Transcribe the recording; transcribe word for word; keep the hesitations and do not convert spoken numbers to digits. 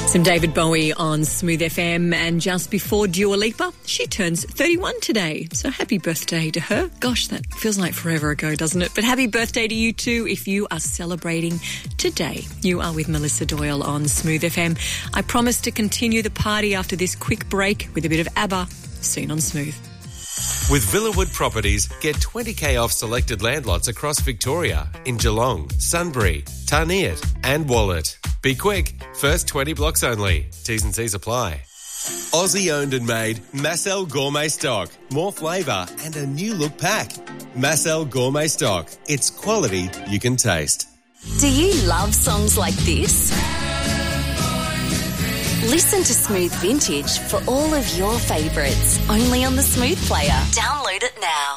Some David Bowie on Smooth F M, and just before Dua Lipa, she turns thirty-one today. So happy birthday to her. Gosh, that feels like forever ago, doesn't it? But happy birthday to you too if you are celebrating today. You are with Melissa Doyle on Smooth F M. I promise to continue the party after this quick break with a bit of ABBA, soon on Smooth. With Villawood Properties, get twenty k off selected land lots across Victoria in Geelong, Sunbury, Tarniat and Wallet. Be quick, first twenty blocks only. T's and C's apply. Aussie owned and made Massel Gourmet Stock. More flavour and a new look pack. Massel Gourmet Stock. It's quality you can taste. Do you love songs like this? Listen to Smooth Vintage for all of your favourites, only on the Smooth Player. Download it now.